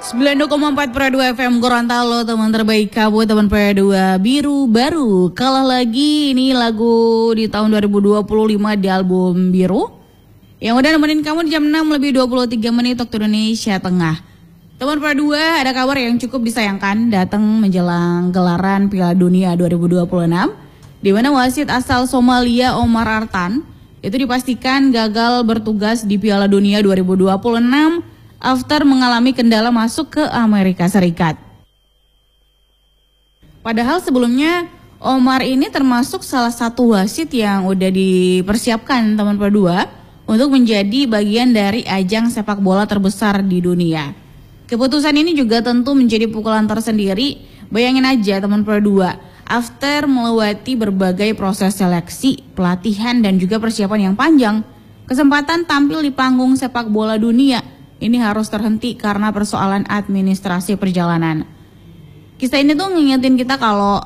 92,4 Pro 2 FM Gorontalo, teman terbaik kamu, teman Pro 2 Biru Baru. Kalah lagi, ini lagu di tahun 2025 di album Biru yang udah nemenin kamu di jam 6 lebih 23 menit waktu Indonesia Tengah. Teman Pro 2, ada kabar yang cukup disayangkan datang menjelang gelaran Piala Dunia 2026 di mana wasit asal Somalia Omar Artan itu dipastikan gagal bertugas di Piala Dunia 2026 after mengalami kendala masuk ke Amerika Serikat. Padahal sebelumnya Omar ini termasuk salah satu wasit yang udah dipersiapkan teman Pro 2 untuk menjadi bagian dari ajang sepak bola terbesar di dunia. Keputusan ini juga tentu menjadi pukulan tersendiri. Bayangin aja teman Pro 2, after melewati berbagai proses seleksi, pelatihan dan juga persiapan yang panjang, kesempatan tampil di panggung sepak bola dunia ini harus terhenti karena persoalan administrasi perjalanan. Kisah ini tuh ngingetin kita kalau